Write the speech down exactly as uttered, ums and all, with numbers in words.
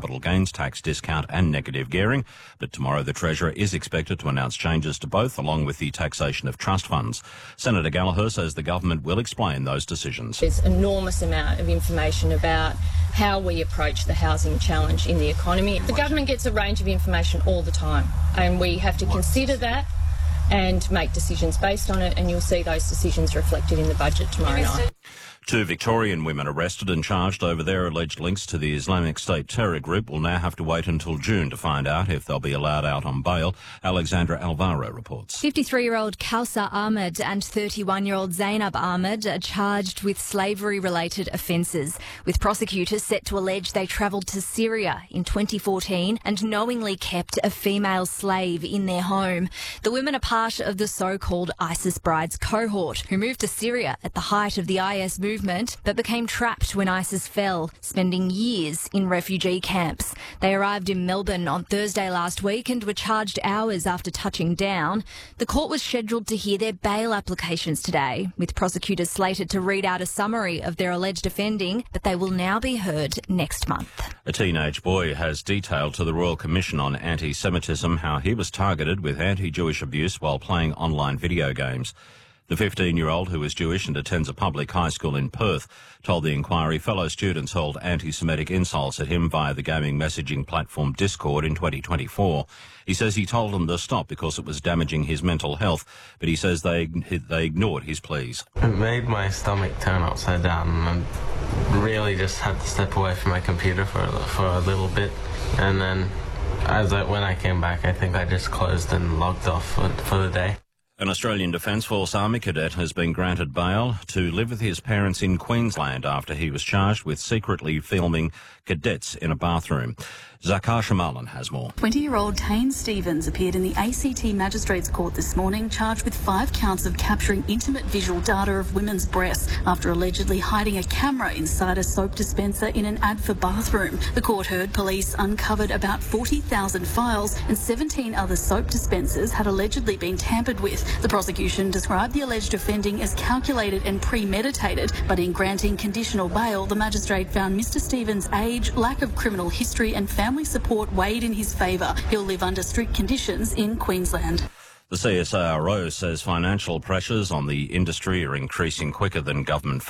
capital gains tax discount and negative gearing, but tomorrow the Treasurer is expected to announce changes to both, along with the taxation of trust funds. Senator Gallagher says the government will explain those decisions. There's an enormous amount of information about how we approach the housing challenge in the economy. The government gets a range of information all the time, and we have to consider that and make decisions based on it, and you'll see those decisions reflected in the budget tomorrow night. Two Victorian women arrested and charged over their alleged links to the Islamic State terror group will now have to wait until June to find out if they'll be allowed out on bail. Alexandra Alvaro reports. fifty-three-year-old Kausar Ahmed and thirty-one-year-old Zainab Ahmed are charged with slavery-related offences, with prosecutors set to allege they travelled to Syria in twenty fourteen and knowingly kept a female slave in their home. The women are part of the so-called ISIS Brides cohort, who moved to Syria at the height of the I S movement but became trapped when ISIS fell, spending years in refugee camps. They arrived in Melbourne on Thursday last week and were charged hours after touching down. The court was scheduled to hear their bail applications today, with prosecutors slated to read out a summary of their alleged offending, but they will now be heard next month. A teenage boy has detailed to the Royal Commission on Anti-Semitism how he was targeted with anti-Jewish abuse while playing online video games. The fifteen-year-old, who is Jewish and attends a public high school in Perth, told the inquiry fellow students hurled anti-Semitic insults at him via the gaming messaging platform Discord in twenty twenty-four. He says he told them to stop because it was damaging his mental health, but he says they they ignored his pleas. It made my stomach turn upside down, and I really just had to step away from my computer for a, for a little bit, and then as I, when I came back, I think I just closed and logged off for, for the day. An Australian Defence Force Army cadet has been granted bail to live with his parents in Queensland after he was charged with secretly filming cadets in a bathroom. Zakar Shamalan has more. twenty-year-old Tane Stevens appeared in the A C T Magistrates Court this morning, charged with five counts of capturing intimate visual data of women's breasts after allegedly hiding a camera inside a soap dispenser in an Adfa bathroom. The court heard police uncovered about forty thousand files and seventeen other soap dispensers had allegedly been tampered with. The prosecution described the alleged offending as calculated and premeditated, but in granting conditional bail, the magistrate found Mister Stevens' age, lack of criminal history and family support weighed in his favour. He'll live under strict conditions in Queensland. The C S I R O says financial pressures on the industry are increasing quicker than government funding.